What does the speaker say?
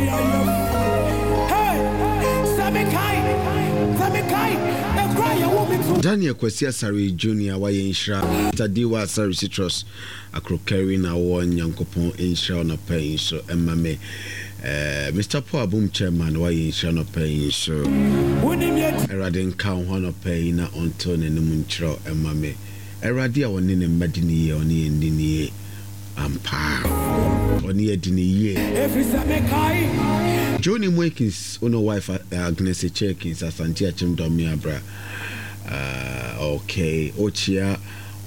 Daniel Kwesi Asare Junior waye nshira Tadiwa Asare Citrus akrokari na wo nyankopon nshira na pen so emame Mr. Paul Abum chairman waye nshira no pen so Erade nka ho no pen na onto ne mu nchira emame Erade a woni ne madini ye oni endini ye ampa oni edini ye Johnny Mwekins ono wife Agnes Chekins Asante Achimdomi Abra okay Ochia